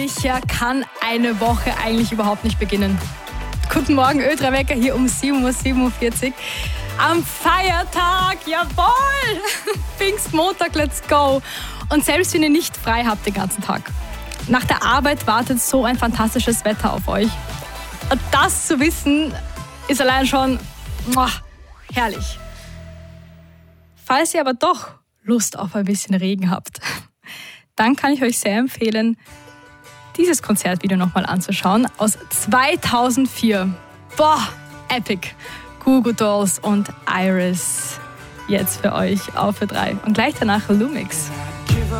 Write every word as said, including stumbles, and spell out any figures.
Sicher kann eine Woche eigentlich überhaupt nicht beginnen. Guten Morgen, Ö drei Wecker hier um sieben Uhr siebenundvierzig. Am Feiertag, jawohl! Pfingstmontag, let's go! Und selbst wenn ihr nicht frei habt den ganzen Tag, nach der Arbeit wartet so ein fantastisches Wetter auf euch. Und das zu wissen, ist allein schon muah, herrlich. Falls ihr aber doch Lust auf ein bisschen Regen habt, dann kann ich euch sehr empfehlen, dieses Konzertvideo nochmal anzuschauen aus zweitausendvier. Boah, epic. Goo Goo Dolls und Iris. Jetzt für euch auf Ö drei. Und gleich danach Lumix.